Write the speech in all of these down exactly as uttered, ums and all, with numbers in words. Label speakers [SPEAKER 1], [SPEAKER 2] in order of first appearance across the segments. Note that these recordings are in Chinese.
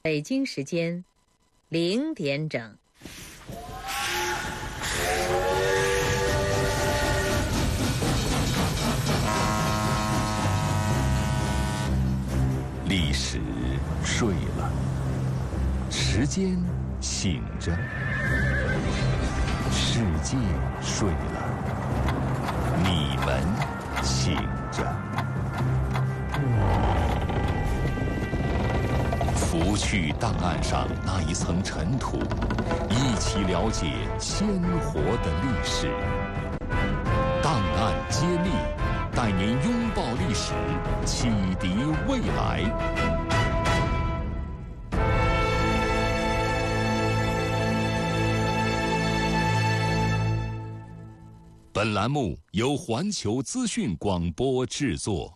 [SPEAKER 1] 北京时间零点整。
[SPEAKER 2] 历史睡了，时间醒着，世界睡了，你们醒着。拂去档案上那一层尘土，一起了解鲜活的历史。档案揭秘，带您拥抱历史，启迪未来。本栏目由环球资讯广播制作。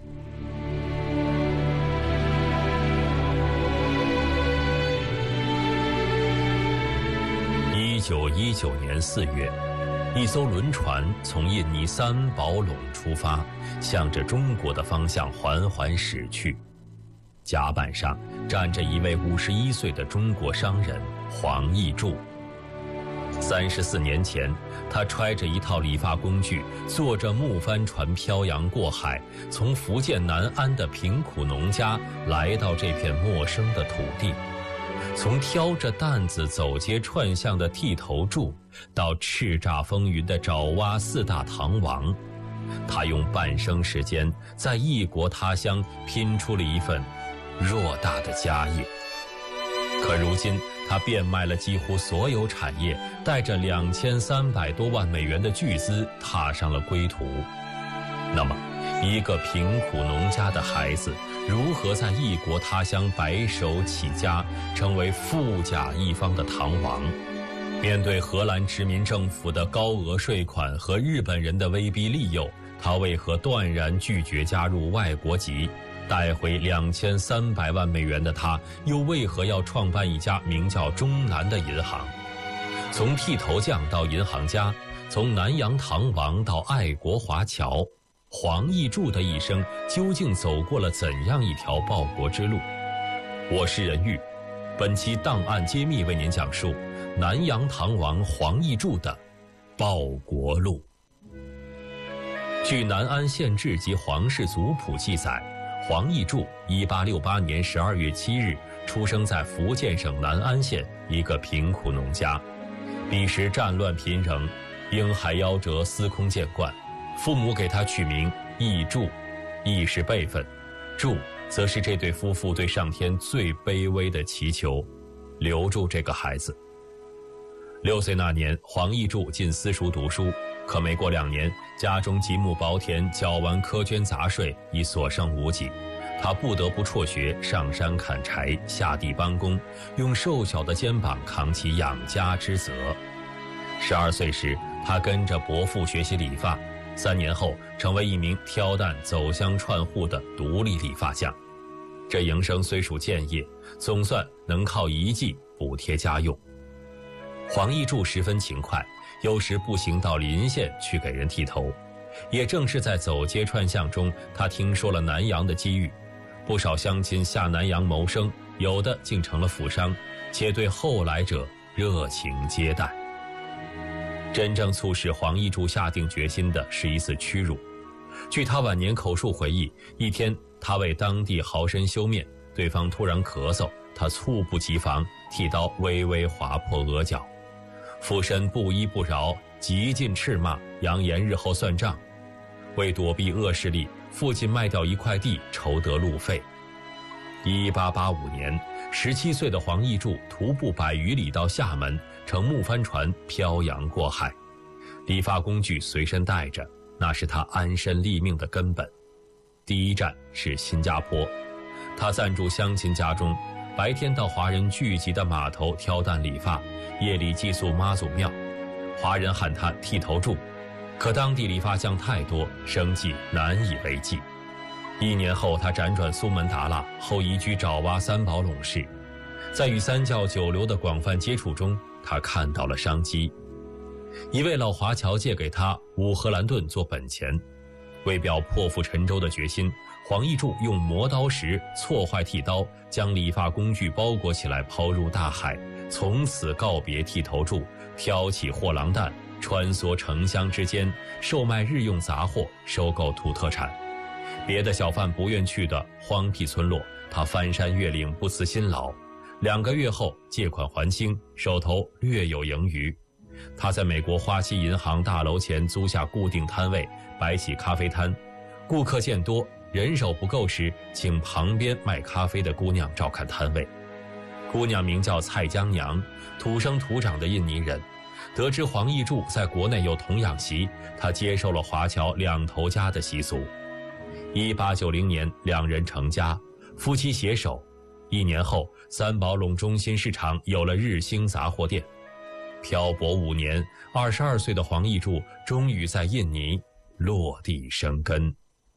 [SPEAKER 3] 一九一九年四月，一艘轮船从印尼三宝垄出发，向着中国的方向缓缓驶去。甲板上站着一位五十一岁的中国商人黄义柱。三十四年前，他揣着一套理发工具，坐着木帆船漂洋过海，从福建南安的贫苦农家来到这片陌生的土地。从挑着担子走街串巷的剃头柱，到叱咤风云的爪哇四大唐王，他用半生时间在异国他乡拼出了一份偌大的家业。可如今他变卖了几乎所有产业，带着两千三百多万美元的巨资踏上了归途。那么一个贫苦农家的孩子如何在异国他乡白手起家，成为富甲一方的唐王？面对荷兰殖民政府的高额税款和日本人的威逼利诱，他为何断然拒绝加入外国籍？带回两千三百万美元的他，又为何要创办一家名叫中南的银行？从剃头匠到银行家，从南洋唐王到爱国华侨，黄义柱的一生究竟走过了怎样一条报国之路？我是任玉，本期档案揭秘为您讲述南洋唐王黄义柱的报国路。据南安县志及皇室族谱记载，黄义柱一八六八年十二月七日出生在福建省南安县一个贫苦农家。彼时战乱频仍，因海夭折，司空见惯，父母给他取名义柱，义是辈分，柱则是这对夫妇对上天最卑微的祈求，留住这个孩子。六岁那年，黄义柱进私塾读书，可没过两年，家中几亩薄田缴完苛捐杂税，已所剩无几，他不得不辍学，上山砍柴，下地帮工，用瘦小的肩膀扛起养家之责。十二岁时，他跟着伯父学习理发，三年后成为一名挑担走乡串户的独立理发匠。这营生虽属贱业，总算能靠一技补贴家用。黄义柱十分勤快，有时步行到邻县去给人剃头。也正是在走街串巷中，他听说了南洋的机遇，不少乡亲下南洋谋生，有的竟成了富商，且对后来者热情接待。真正促使黄义柱下定决心的是一次屈辱。据他晚年口述回忆，一天他为当地豪绅修面，对方突然咳嗽，他猝不及防，剃刀微微划破额角。富绅不依不饶，极尽斥骂，扬言日后算账。为躲避恶势力，父亲卖掉一块地，筹得路费。一八八五年，十七岁的黄义柱徒步百余里到厦门，乘木帆船漂洋过海。理发工具随身带着，那是他安身立命的根本。第一站是新加坡，他暂住乡亲家中，白天到华人聚集的码头挑担理发，夜里寄宿妈祖庙。华人喊他剃头柱，可当地理发匠太多，生计难以为继。一年后，他辗转苏门答腊，后移居爪哇三宝垄市。在与三教九流的广泛接触中，他看到了商机。一位老华侨借给他五荷兰盾做本钱，为表破釜沉舟的决心， 黄义柱用磨刀石错坏剃刀，将理发工具包裹起来抛入大海，从此告别剃头柱，挑起货郎担，穿梭城乡之间，售卖日用杂货，收购土特产。别的小贩不愿去的荒僻村落，他翻山越岭，不辞辛劳。两个月后借款还清，手头略有盈余。他在美国花旗银行大楼前租下固定摊位，摆起咖啡摊。顾客见多，人手不够时，请旁边卖咖啡的姑娘照看摊位。姑娘名叫蔡江娘，土生土长的印尼人。得知黄义柱在国内有童养媳，他接受了华侨两头家的习俗。一八九零年，两人成家，夫妻携手。一年后，三宝垄中心市场有了日兴杂货店。漂泊五年，二十二岁的黄义柱终于在印尼落地生根。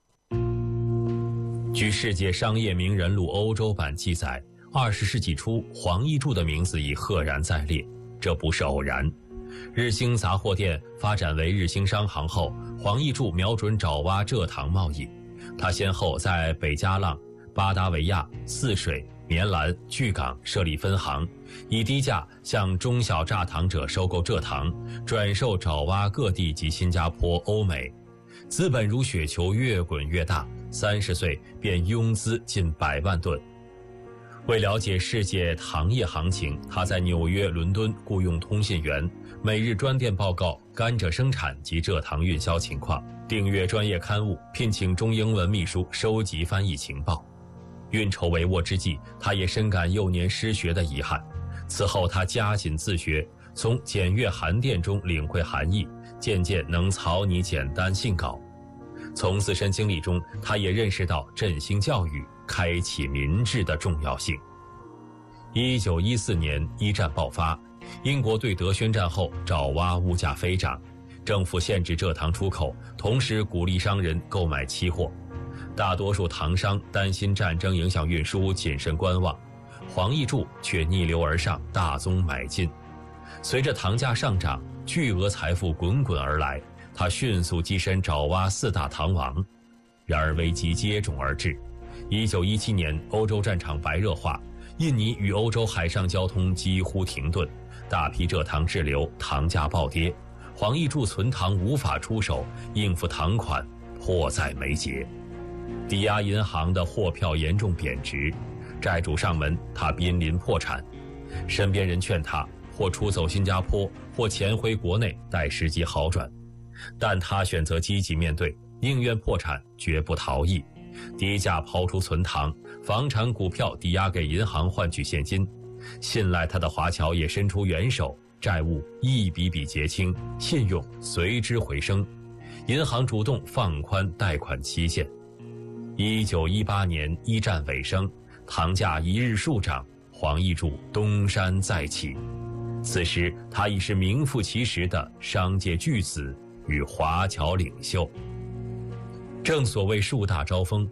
[SPEAKER 3] 据世界商业名人录欧洲版记载，二十世纪初，黄义柱的名字已赫然在列，这不是偶然。日兴杂货店发展为日兴商行后，黄义柱瞄准爪哇蔗糖贸易。他先后在北加浪、巴达维亚、泗水、棉兰、巨港设立分行，以低价向中小榨糖者收购蔗糖，转售爪哇各地及新加坡、欧美。资本如雪球越滚越大，三十岁便拥资近百万吨。为了解世界糖业行情，他在纽约、伦敦雇用通信员，每日专电报告甘蔗生产及蔗糖运销情况，订阅专业刊物，聘请中英文秘书收集翻译情报。运筹帷幄之际，他也深感幼年失学的遗憾。此后他加紧自学，从检阅函电中领会含义，渐渐能草拟简单信稿。从自身经历中，他也认识到振兴教育、开启民智的重要性。一九一四年一战爆发，英国对德宣战后，爪哇物价飞涨，政府限制蔗糖出口，同时鼓励商人购买期货。大多数糖商担心战争影响运输，谨慎观望。黄义柱却逆流而上，大宗买进。随着糖价上涨，巨额财富滚滚而来，他迅速跻身爪哇四大糖王。然而危机接踵而至。一九一七年，欧洲战场白热化，印尼与欧洲海上交通几乎停顿，大批蔗糖滞留，糖价暴跌。黄义柱存糖无法出手，应付糖款迫在眉睫。抵押银行的货票严重贬值，债主上门，他濒临破产。身边人劝他或出走新加坡，或潜回国内待时机好转，但他选择积极面对，宁愿破产绝不逃逸。低价抛出存糖，房产、股票抵押给银行换取现金。信赖他的华侨也伸出援手，债务一笔笔结清，信用随之回升。银行主动放宽贷款期限。一九一八年一战尾声，糖价一日数涨，黄义柱东山再起。此时他已是名副其实的商界巨子与华侨领袖。正所谓树大招风，